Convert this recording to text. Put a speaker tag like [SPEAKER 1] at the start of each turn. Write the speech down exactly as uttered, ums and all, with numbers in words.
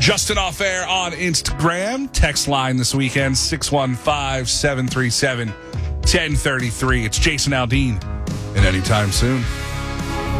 [SPEAKER 1] Justin Off Air on Instagram. Text line this weekend, six one five, seven three seven, one oh three three. It's Jason Aldean. And anytime soon.